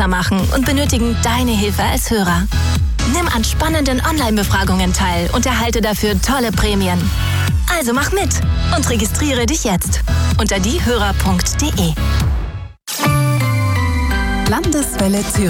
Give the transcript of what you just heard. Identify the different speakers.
Speaker 1: machen und benötigen deine Hilfe als Hörer. Nimm an spannenden Online-Befragungen teil und erhalte dafür tolle Prämien. Also mach mit und registriere dich jetzt unter diehörer.de.
Speaker 2: Landeswelle Zürich.